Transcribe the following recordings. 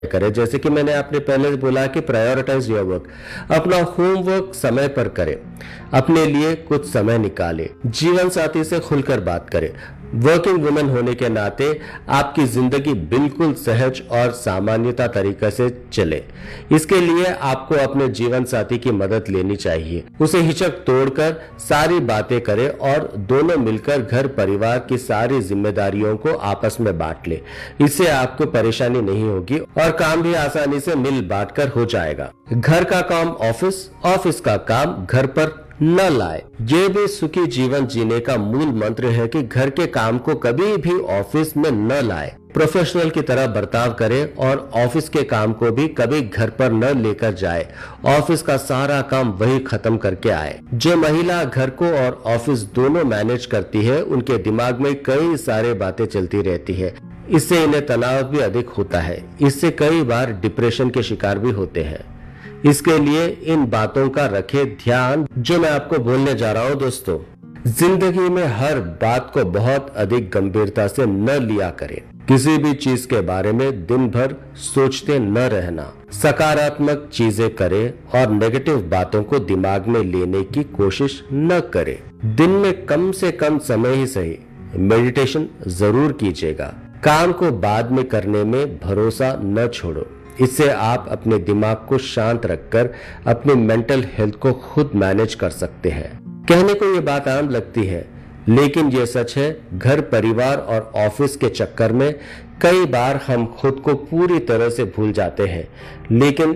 करें। जैसे कि मैंने आपने पहले बोला कि प्रायोरिटाइज योर वर्क, अपना होमवर्क समय पर करें, अपने लिए कुछ समय निकालें, जीवन साथी से खुलकर बात करें। वर्किंग वुमेन होने के नाते आपकी जिंदगी बिल्कुल सहज और सामान्यता तरीके से चले, इसके लिए आपको अपने जीवन साथी की मदद लेनी चाहिए। उसे हिचक तोड़कर सारी बातें करें और दोनों मिलकर घर परिवार की सारी जिम्मेदारियों को आपस में बांट ले। इससे आपको परेशानी नहीं होगी और काम भी आसानी से मिल बांट कर हो जाएगा। घर का काम ऑफिस, ऑफिस का काम घर पर न लाए। ये भी सुखी जीवन जीने का मूल मंत्र है कि घर के काम को कभी भी ऑफिस में न लाए। प्रोफेशनल की तरह बर्ताव करें और ऑफिस के काम को भी कभी घर पर न लेकर जाए। ऑफिस का सारा काम वही खत्म करके आए। जो महिला घर को और ऑफिस दोनों मैनेज करती है, उनके दिमाग में कई सारे बातें चलती रहती है। इससे इन्हें तनाव भी अधिक होता है। इससे कई बार डिप्रेशन के शिकार भी होते हैं। इसके लिए इन बातों का रखें ध्यान जो मैं आपको बोलने जा रहा हूं। दोस्तों, जिंदगी में हर बात को बहुत अधिक गंभीरता से न लिया करें। किसी भी चीज के बारे में दिन भर सोचते न रहना। सकारात्मक चीजें करें और नेगेटिव बातों को दिमाग में लेने की कोशिश न करें। दिन में कम से कम समय ही सही मेडिटेशन जरूर कीजिएगा। काम को बाद में करने में भरोसा न छोड़ो। इससे आप अपने दिमाग को शांत रखकर अपनी मेंटल हेल्थ को खुद मैनेज कर सकते हैं। कहने को ये बात आम लगती है, लेकिन ये सच है। घर परिवार और ऑफिस के चक्कर में कई बार हम खुद को पूरी तरह से भूल जाते हैं, लेकिन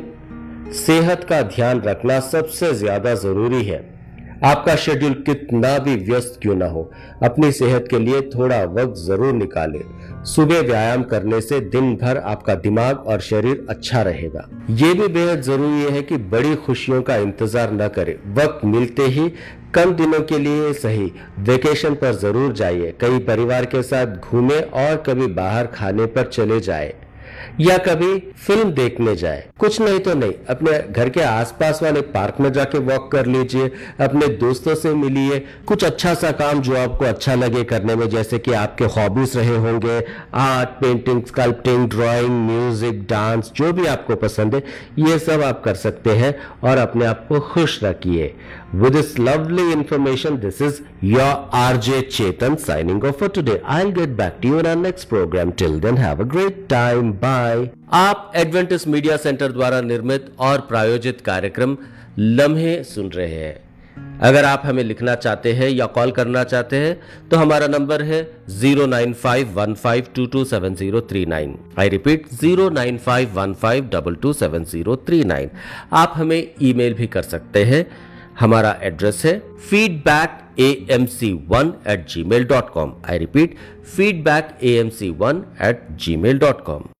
सेहत का ध्यान रखना सबसे ज्यादा जरूरी है। आपका शेड्यूल कितना भी व्यस्त क्यों ना हो, अपनी सेहत के लिए थोड़ा वक्त जरूर निकालें। सुबह व्यायाम करने से दिन भर आपका दिमाग और शरीर अच्छा रहेगा। ये भी बेहद जरूरी है कि बड़ी खुशियों का इंतजार न करें। वक्त मिलते ही कम दिनों के लिए सही वेकेशन पर जरूर जाइए। कहीं परिवार के साथ घूमें और कभी बाहर खाने पर चले जाए या कभी फिल्म देखने जाए। कुछ नहीं तो नहीं, अपने घर के आसपास वाले पार्क में जाके वॉक कर लीजिए, अपने दोस्तों से मिलिए। कुछ अच्छा सा काम जो आपको अच्छा लगे करने में, जैसे कि आपके हॉबीज रहे होंगे, art, painting, sculpting, drawing, music, dance, जो भी आपको पसंद है, ये सब आप कर सकते हैं और अपने आप को खुश रखिए। With this lovely information, this is your RJ Chetan signing off for today. I'll get back to you in our next program. Till then, have a great time. Bye. आप एडवेंटिस्ट मीडिया सेंटर द्वारा निर्मित और प्रायोजित कार्यक्रम लम्हे सुन रहे हैं। अगर आप हमें लिखना चाहते हैं या कॉल करना चाहते हैं तो हमारा नंबर है 09515227039। I repeat 09515227039। आप हमें ईमेल भी कर सकते हैं। हमारा एड्रेस है feedbackamc1@gmail.com। I repeat feedbackamc1@gmail.com।